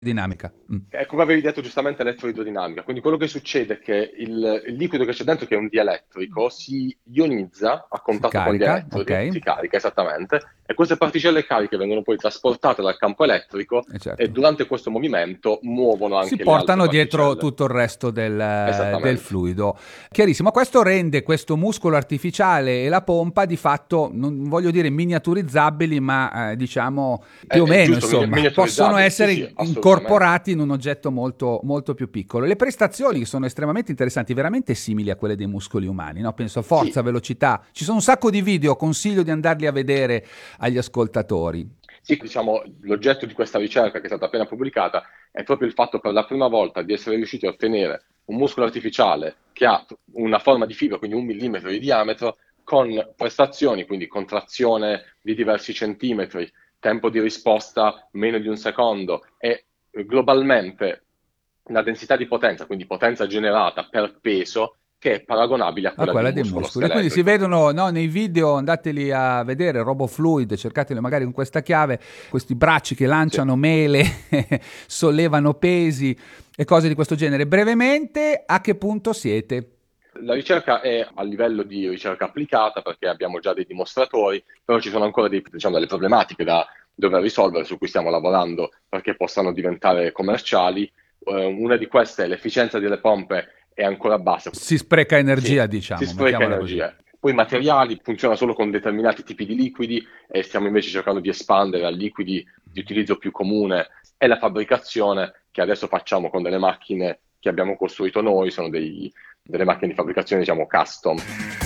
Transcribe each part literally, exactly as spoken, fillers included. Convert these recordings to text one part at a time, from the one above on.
dinamica. Mm. È come avevi detto giustamente elettroidrodinamica, quindi quello che succede è che il, il liquido che c'è dentro, che è un dielettrico, si ionizza a Si contatto con gli carica, ok? elettrodi, si carica esattamente, e queste particelle cariche vengono poi trasportate dal campo elettrico Eh e certo. durante questo movimento muovono Si anche le altre portano dietro particelle. tutto il resto del, del Esattamente. fluido. Chiarissimo, questo rende questo muscolo artificiale e la pompa di fatto, non voglio dire miniaturizzabili, ma eh, diciamo È, più o è meno, giusto, mini- insomma, possono miniaturizzabili? Sì, sì, essere assolutamente. incorporati in un oggetto molto, molto più piccolo. Le Sì. prestazioni sono estremamente interessanti, veramente simili a quelle dei muscoli umani, no? Penso a forza, Sì, velocità. Ci sono un sacco di video, consiglio di andarli a vedere agli ascoltatori. Sì, diciamo, l'oggetto di questa ricerca che è stata appena pubblicata è proprio il fatto per la prima volta di essere riusciti a ottenere un muscolo artificiale che ha una forma di fibra, quindi un millimetro di diametro, con prestazioni, quindi contrazione di diversi centimetri, tempo di risposta meno di un secondo e eh, globalmente la densità di potenza, quindi potenza generata per peso, che è paragonabile a A quella di quella un dei muscolo muscoli. E quindi si scheletrico. vedono, no, nei video, andateli a vedere, RoboFluid, cercateli magari con questa chiave, questi bracci che Sì. lanciano mele, sollevano pesi e cose di questo genere. Brevemente, a che punto siete? La ricerca è a livello di ricerca applicata perché abbiamo già dei dimostratori, però ci sono ancora dei- diciamo, delle problematiche da dover risolvere su cui stiamo lavorando perché possano diventare commerciali. Eh, una di queste è l'efficienza delle pompe è ancora bassa. Si spreca Sì, energia, si diciamo, spreca mettiamola così. energia. Poi i materiali funziona solo con determinati tipi di liquidi e stiamo invece cercando di espandere a liquidi di utilizzo più comune e la fabbricazione che adesso facciamo con delle macchine che abbiamo costruito noi, sono dei delle macchine di fabbricazione, diciamo, custom.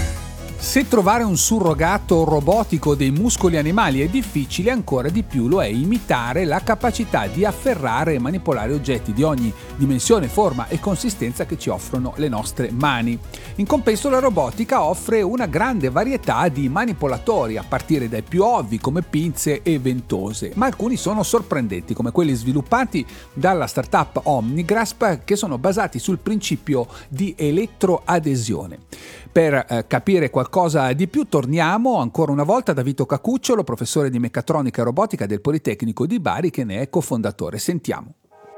Se trovare un surrogato robotico dei muscoli animali è difficile, ancora di più lo è imitare la capacità di afferrare e manipolare oggetti di ogni dimensione, forma e consistenza che ci offrono le nostre mani. In compenso la robotica offre una grande varietà di manipolatori, a partire dai più ovvi come pinze e ventose, ma alcuni sono sorprendenti come quelli sviluppati dalla startup Omnigrasp, che sono basati sul principio di elettroadesione. Per eh, capire qualcosa di più torniamo ancora una volta da Vito Cacucciolo, professore di meccatronica e robotica del Politecnico di Bari, che ne è cofondatore. Sentiamo.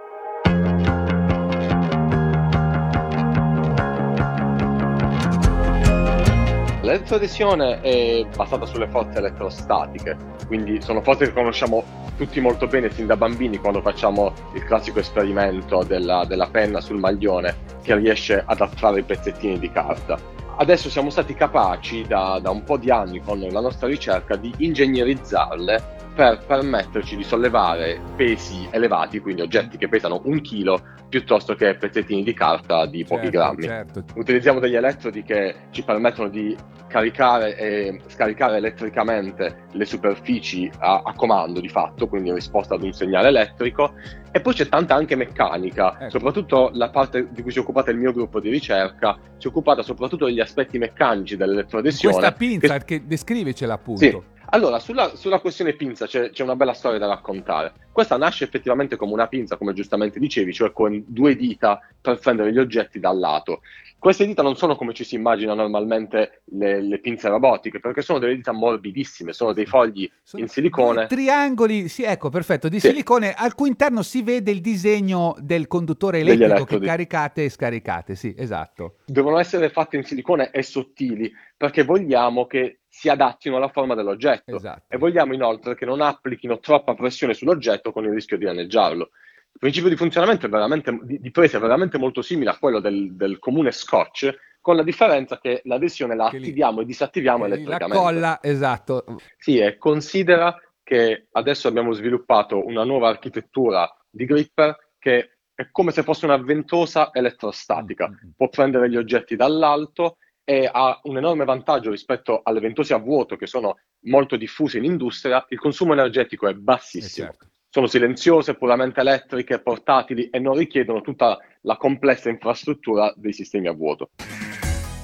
L'elettroadesione è basata sulle forze elettrostatiche, quindi sono forze che conosciamo tutti molto bene sin da bambini quando facciamo il classico esperimento della, della penna sul maglione che riesce ad attrarre i pezzettini di carta. Adesso siamo stati capaci da, da un po' di anni con la nostra ricerca di ingegnerizzarle per permetterci di sollevare pesi elevati, quindi oggetti che pesano un chilo, piuttosto che pezzettini di carta di pochi Certo, grammi. certo. Utilizziamo degli elettrodi che ci permettono di caricare e scaricare elettricamente le superfici a, a comando di fatto, quindi in risposta ad un segnale elettrico, e poi c'è tanta anche meccanica, Ecco. soprattutto la parte di cui si è occupata il mio gruppo di ricerca, si è occupata soprattutto degli aspetti meccanici Questa dell'elettroadesione. pinza, Che, che descrivicela sì, appunto. allora sulla, sulla questione pinza c'è, c'è una bella storia da raccontare. Questa nasce effettivamente come una pinza, come giustamente dicevi, cioè con due dita per prendere gli oggetti dal lato. Queste dita non sono come ci si immagina normalmente le, le pinze robotiche, perché sono delle dita morbidissime, sono dei fogli in Sono due silicone. triangoli, sì, ecco, perfetto, di Sì, silicone, al cui interno si vede il disegno del conduttore degli elettrico che elettrodi. caricate e scaricate, sì, esatto. Devono essere fatte in silicone e sottili perché vogliamo che si adattino alla forma dell'oggetto e Esatto. vogliamo inoltre che non applichino troppa pressione sull'oggetto con il rischio di danneggiarlo. Il principio di funzionamento è veramente, di, di presa è veramente molto simile a quello del, del comune scotch, con la differenza che l'adesione la Che lì, attiviamo e disattiviamo che lì la elettricamente. colla, esatto. Sì, e considera che adesso abbiamo sviluppato una nuova architettura di gripper che è come se fosse una ventosa Mm, elettrostatica. mm, mm. Può prendere gli oggetti dall'alto e ha un enorme vantaggio rispetto alle ventose a vuoto che sono molto diffuse in industria. Il consumo energetico è Eh bassissimo. certo. Sono silenziose, puramente elettriche, portatili e non richiedono tutta la complessa infrastruttura dei sistemi a vuoto.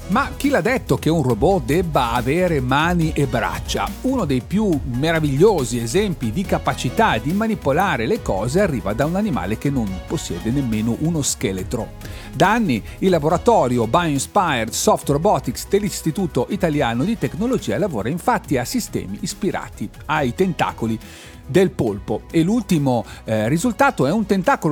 Ma chi l'ha detto che un robot debba avere mani e braccia? Uno dei più meravigliosi esempi di capacità di manipolare le cose arriva da un animale che non possiede nemmeno uno scheletro. Da anni il laboratorio Bioinspired Soft Robotics dell'Istituto Italiano di Tecnologia lavora infatti a sistemi ispirati ai tentacoli del polpo e l'ultimo eh, risultato è un tentacolo